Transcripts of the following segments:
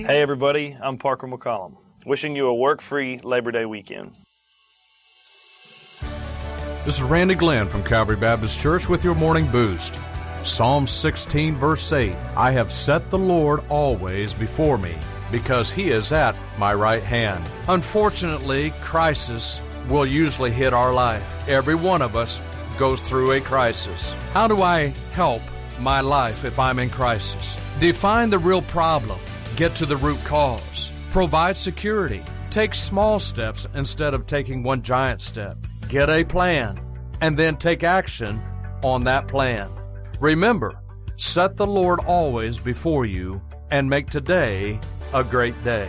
Hey everybody, I'm Parker McCollum, wishing you a work-free Labor Day weekend. This is Randy Glenn from Calvary Baptist Church with your morning boost. Psalm 16 verse 8, I have set the Lord always before me, because he is at my right hand. Unfortunately, crisis will usually hit our life. Every one of us goes through a crisis. How do I help my life if I'm in crisis? Define the real problem. Get to the root cause. Provide security. Take small steps instead of taking one giant step. Get a plan, and then take action on that plan. Remember, set the Lord always before you, and make today a great day.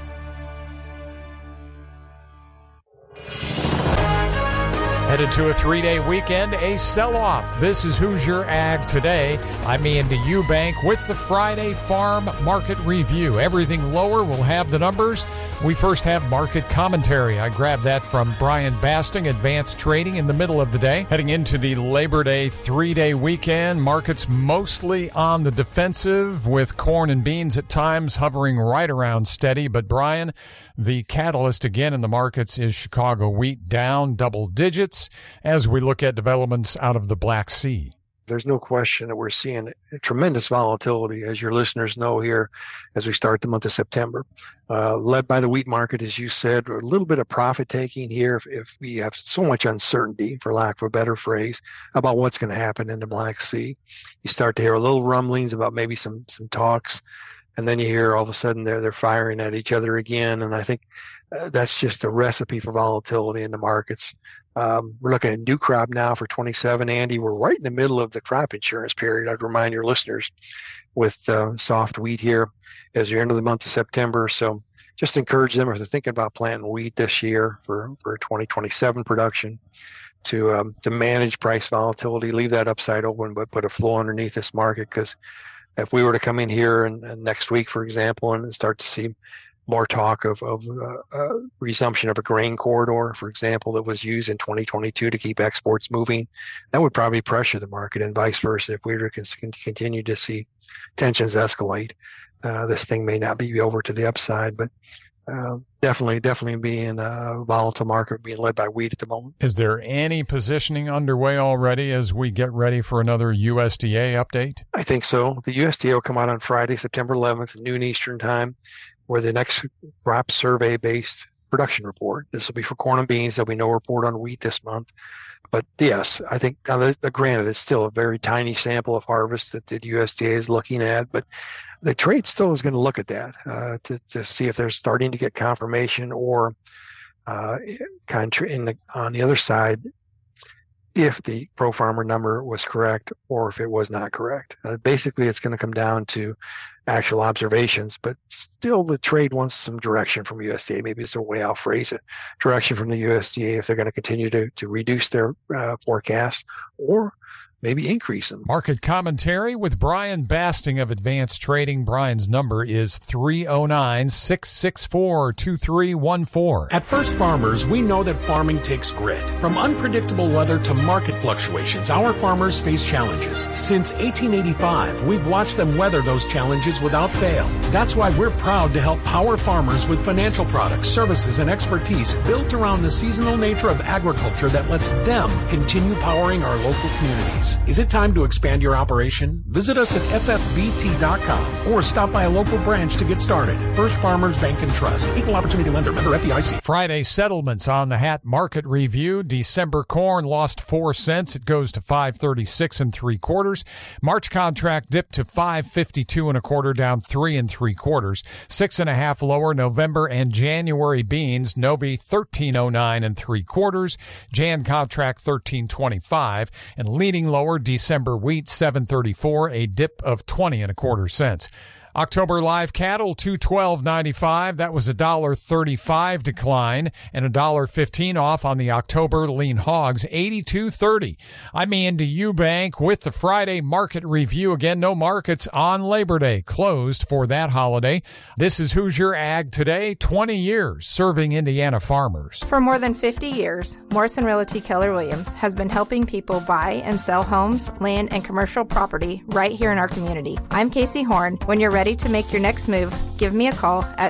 Headed to a 3-day weekend, a sell-off. This is Who's Your Ag Today. I'm Andy Eubank with the Friday Farm Market Review. Everything lower will have the numbers. We first have market commentary. I grabbed that from Brian Basting, Advanced Trading, in the middle of the day. Heading into the Labor Day 3-day weekend, markets mostly on the defensive, with corn and beans at times hovering right around steady. But Brian, the catalyst again in the markets is Chicago wheat down double digits as we look at developments out of the Black Sea. There's no question that we're seeing tremendous volatility, as your listeners know, here as we start the month of September. Led by the wheat market, as you said, a little bit of profit taking here if we have so much uncertainty, for lack of a better phrase, about what's going to happen in the Black Sea. You start to hear a little rumblings about maybe some talks, and then you hear all of a sudden they're firing at each other again. And I think that's just a recipe for volatility in the markets. We're looking at new crop now for 27, Andy. We're right in the middle of the crop insurance period. I'd remind your listeners with soft wheat here as you're into the month of September. So just encourage them, if they're thinking about planting wheat this year for 2027 production, to manage price volatility, leave that upside open, but put a floor underneath this market. Because if we were to come in here and next week, for example, and start to see more talk of resumption of a grain corridor, for example, that was used in 2022 to keep exports moving, that would probably pressure the market, and vice versa. If we were to continue to see tensions escalate, this thing may not be over to the upside, but definitely being a volatile market, being led by wheat at the moment. Is there any positioning underway already as we get ready for another USDA update? I think so. The USDA will come out on Friday, September 11th, noon Eastern time, where the next crop survey-based production report. This will be for corn and beans. There'll be no report on wheat this month. But yes, I think, granted, it's still a very tiny sample of harvest that the USDA is looking at, but the trade still is going to look at that to see if they're starting to get confirmation or on the other side, if the pro-farmer number was correct or if it was not correct. Basically, it's going to come down to actual observations, but still the trade wants some direction from USDA. Maybe it's the way I'll phrase it. Direction from the USDA if they're going to continue to reduce their forecast or maybe increase them. Market commentary with Brian Basting of Advanced Trading. Brian's number is 309-664-2314. At First Farmers, we know that farming takes grit. From unpredictable weather to market fluctuations, our farmers face challenges. Since 1885, we've watched them weather those challenges without fail. That's why we're proud to help power farmers with financial products, services, and expertise built around the seasonal nature of agriculture that lets them continue powering our local communities. Is it time to expand your operation? Visit us at ffbt.com or stop by a local branch to get started. First Farmers Bank and Trust. Equal Opportunity Lender. Member FDIC. Friday settlements on the Hat Market Review. December corn lost 4 cents. It goes to 5.36 3/4. March contract dipped to 5.52 1/4, down 3 3/4. 6.5 lower. November and January beans. Novi 13.09 3/4. Jan contract 13.25, and leading lower, December wheat 7.34, a dip of 20 1/4 cents. October live cattle, $212.95. That was a $1.35 decline and a $1.15 off on the October lean hogs, $82.30. I'm Andy Eubank with the Friday Market Review. Again, no markets on Labor Day, closed for that holiday. This is Who's Your Ag Today, 20 years serving Indiana farmers. For more than 50 years, Morrison Realty Keller Williams has been helping people buy and sell homes, land, and commercial property right here in our community. I'm Casey Horn. When you're ready ready to make your next move, give me a call at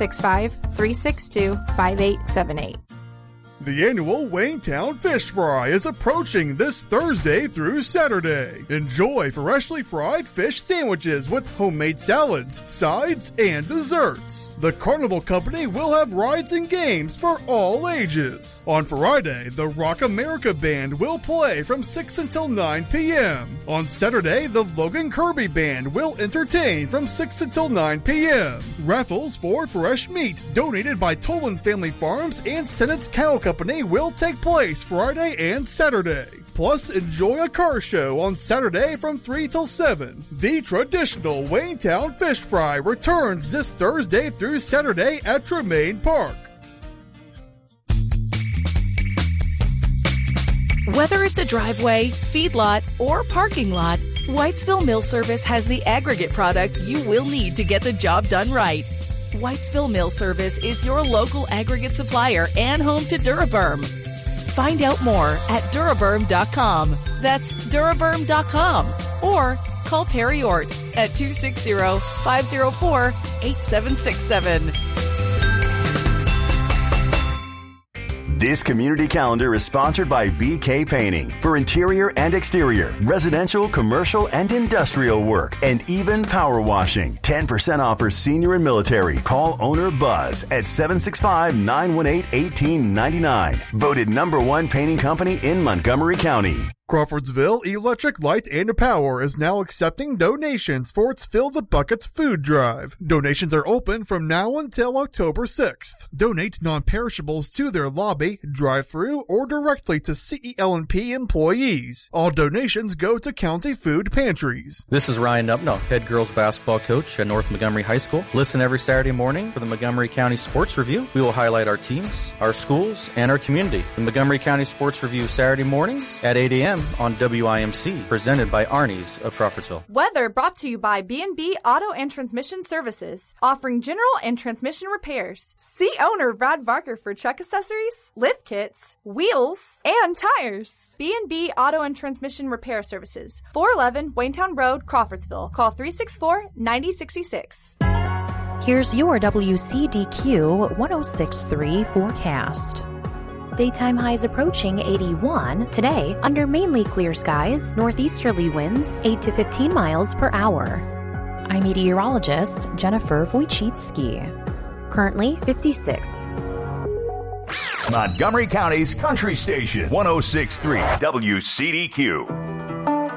765-362-5878. The annual Wayne-Town Fish Fry is approaching this Thursday through Saturday. Enjoy freshly fried fish sandwiches with homemade salads, sides, and desserts. The Carnival Company will have rides and games for all ages. On Friday, the Rock America Band will play from 6 until 9 p.m. On Saturday, the Logan Kirby Band will entertain from 6 until 9 p.m. Raffles for fresh meat donated by Tolan Family Farms and Senate's Cattle Company will take place Friday and Saturday. Plus, enjoy a car show on Saturday from 3 till 7. The traditional Wayne-Town Fish Fry returns this Thursday through Saturday at Tremaine Park. Whether it's a driveway, feedlot, or parking lot, Whitesville Mill Service has the aggregate product you will need to get the job done right. Whitesville Mill Service is your local aggregate supplier and home to Duraburn. Find out more at Duraburn.com. That's Duraburn.com. Or call Perry Ort at 260-504-8767. This community calendar is sponsored by BK Painting for interior and exterior, residential, commercial, and industrial work, and even power washing. 10% off for senior and military. Call owner Buzz at 765-918-1899. Voted #1 painting company in Montgomery County. Crawfordsville Electric Light and Power is now accepting donations for its Fill the Buckets food drive. Donations are open from now until October 6th. Donate non-perishables to their lobby, drive-thru, or directly to CEL&P employees. All donations go to county food pantries. This is Ryan Nubno, head girls basketball coach at North Montgomery High School. Listen every Saturday morning for the Montgomery County Sports Review. We will highlight our teams, our schools, and our community. The Montgomery County Sports Review Saturday mornings at 8 a.m. on WIMC, presented by Arnie's of Crawfordsville. Weather brought to you by B&B Auto and Transmission Services, offering general and transmission repairs. See owner Brad Barker for truck accessories, lift kits, wheels, and tires. B&B Auto and Transmission Repair Services, 411 Wayne-Town Road, Crawfordsville. Call 364-9066. Here's your WCDQ 106.3 forecast. Daytime highs approaching 81. Today, under mainly clear skies, northeasterly winds 8 to 15 miles per hour. I'm meteorologist Jennifer Wojcicki. Currently 56. Montgomery County's Country Station, 106.3 WCDQ.